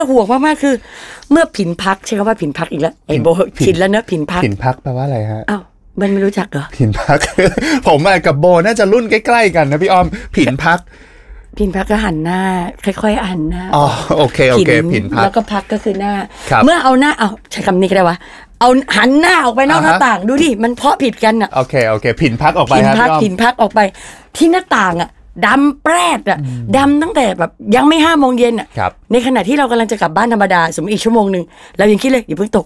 ห่วงมากๆคือเมื่อผินพักใช่คำว่าผินพักอีกแล้วไอ้โบผินแล้วเนอะผินพักแปลว่าอะไรฮะอ้าวมันไม่รู้จักเหรอผินพัก ผมกับโบน่าจะรุ่นใกล้ๆกันนะพี่อ้อมผินพักก็หันหน้าค่อยๆหันหน้าอ๋อโอเคผินพักแล้วก็พักก็คือหน้าเมื่อเอาหน้าใช้คำนี้ก็ได้วะเอาหันหน้าออกไปนอกหน้าต่างดูดิมันเพาะผิดกันอ่ะโอเคผินพักออกไปครับผินพักออกไปที่หน้าต่างอ่ะดำแปรดอ่ะดำตั้งแต่แบบยังไม่5 โมงเย็นอ่ะในขณะที่เรากำลังจะกลับบ้านธรรมดาสมมติอีกชั่วโมงนึงเรายังคิดเลยอย่าเพิ่งตก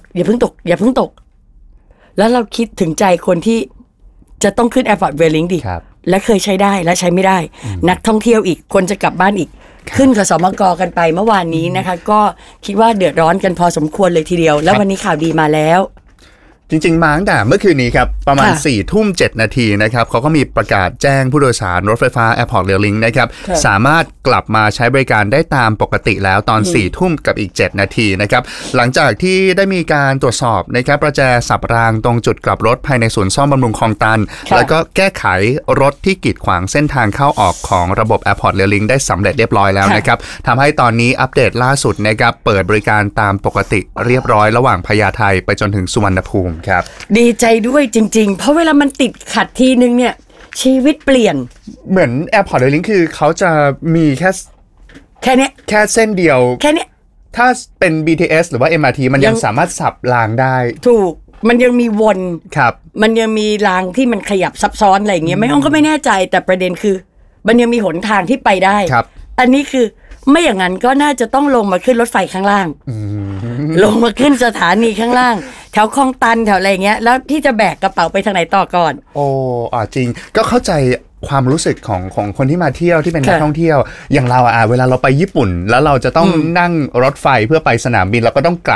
แล้วเราคิดถึงใจคนที่จะต้องขึ้นแอร์พอร์ตเวลลิงดิและเคยใช้ได้และใช้ไม่ได้นักท่องเที่ยวอีกคนจะกลับบ้านอีกขึ้นกับสมกกันไปเมื่อวานนี้นะคะก็คิดว่าเดือดร้อนกันพอสมควรเลยทีเดียวแล้ววันนี้ข่าวดีมาแล้วจริงๆมาตั้งแต่เมื่อคืนนี้ครับประมาณ 4:07 นาทีนะครับเขาก็มีประกาศแจ้งผู้โดยสารรถไฟฟ้า Airport Rail Link นะครับสามารถกลับมาใช้บริการได้ตามปกติแล้วตอน 4 ทุ่มกับอีก 7 นาทีนะครับหลังจากที่ได้มีการตรวจสอบนะครับประแจสับรางตรงจุดกลับรถภายในศูนย์ซ่อมบำรุงคลองตันแล้วก็แก้ไขรถที่กีดขวางเส้นทางเข้าออกของระบบ Airport Rail Link ได้สำเร็จเรียบร้อยแล้วนะครับทำให้ตอนนี้อัปเดตล่าสุดนะครับเปิดบริการตามปกติเรียบร้อยระหว่างพญาไทไปจนถึงสุวรรณภูมิครับดีใจด้วยจริงๆเพราะเวลามันติดขัดทีนึงเนี่ยชีวิตเปลี่ยนเหมือน Airport Rail Link คือเขาจะมีแค่นี้แค่เส้นเดียวแค่นี้ถ้าเป็น BTS หรือว่า MRT มันยังสามารถสับรางได้ถูกมันยังมีวนครับมันยังมีรางที่มันขยับซับซ้อนอะไรอย่างเงี้ยไม่อ้อมก็ไม่แน่ใจแต่ประเด็นคือมันยังมีหนทางที่ไปได้อันนี้คือไม่อย่างนั้นก็น่าจะต้องลงมาขึ้นรถไฟข้างล่างลงมาขึ้นสถานีข้างล่างแถวคลองตันแถวอะไรเงี้ยแล้วที่จะแบกกระเป๋าไปทางไหนต่อก่อนจริงก็เข้าใจความรู้สึกของคนที่มาเที่ยวที่เป็นนักท่องเที่ยวอย่างเราเวลาเราไปญี่ปุ่นแล้วเราจะต้องนั่งรถไฟเพื่อไปสนามบินเราก็ต้องกลับ